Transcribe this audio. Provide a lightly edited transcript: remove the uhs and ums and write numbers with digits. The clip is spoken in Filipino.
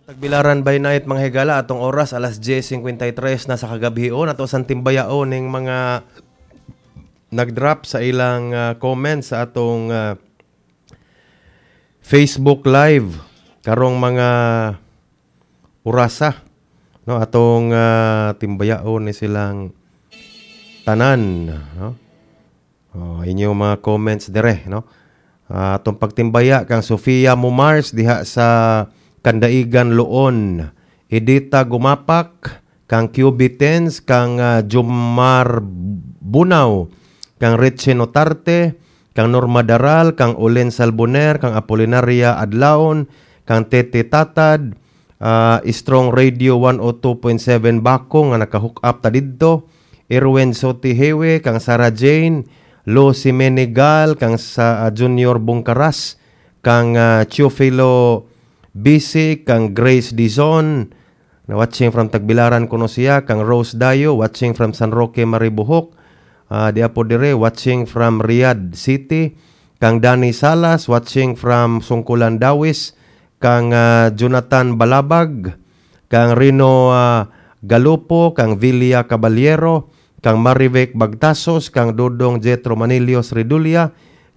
Tagbilaran by night mga higala atong oras alas 10:53 na sa kagabion ato sa timbayaon ning mga nag-drop sa ilang comments sa atong Facebook Live karong mga orasa no atong timbayaon ni silang tanan no. Inyong mga comments dire no. Atong pagtimbaya kang Sofia Mumars diha sa Kandaigan Loon, Edita Gumapak, kang QB Tens, kang Jumar Bunaw, kang Richie Notarte, kang Norma Daral, kang Olen Salboner, kang Apolinaria Adlaon, kang Tete Tatad, Strong Radio 102.7 Bako nga naka-hook up ta didto, Erwin Sotihewe, kang Sarah Jane, Lo Simenegal, kang sa Junior Bungkaras, kang Chiofilo Busy, kang Grace Dizon, na watching from Tagbilaran kuno siya, kang Rose Dayo, watching from San Roque Maribohok, di apo dire, watching from Riyadh City, kang Danny Salas, watching from Sungkulan Dawis, kang Jonathan Balabag, kang Rino Galupo, kang Villa Caballero, kang Marivek Bagtasos, kang Dodong Jetro Manilios Redulia,